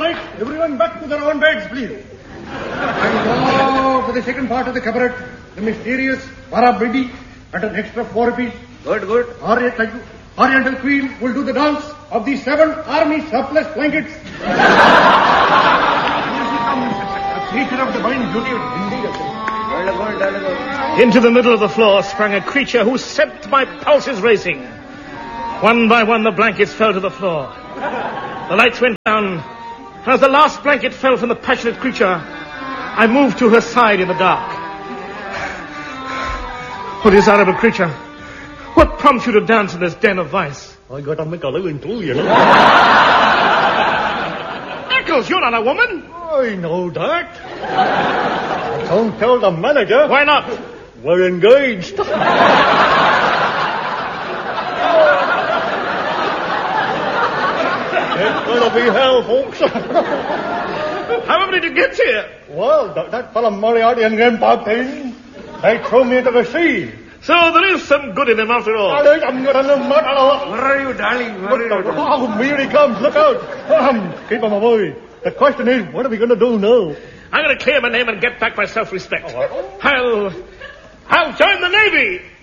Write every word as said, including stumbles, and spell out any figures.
right, everyone back to their own beds, please. And now for the second part of the cabaret, the mysterious Barabidi at an extra four rupees. Good, good. Oriental, Oriental Queen will do the dance of the seven army surplus blankets. Here she comes, a creature of divine beauty and indeed. Into the middle of the floor sprang a creature who set my pulses racing. One by one, the blankets fell to the floor. The lights went down. And as the last blanket fell from the passionate creature, I moved to her side in the dark. Oh, desirable creature, what prompts you to dance in this den of vice? I got to make a living too, you know. Eccles, you're not a woman. I know that. Don't tell the manager. Why not? We're engaged. It's gonna be hell, folks. How did you get here? Well, that, that fellow Moriarty and Grandpa Payne, they threw me into the sea. So there is some good in him after all. I'm gonna know what. Where are you, darling? Where are you, darling? Oh, here he comes. Look out. Um, keep him away. The question is, what are we gonna do now? I'm gonna clear my name and get back my self-respect. I'll... I'll join the Navy.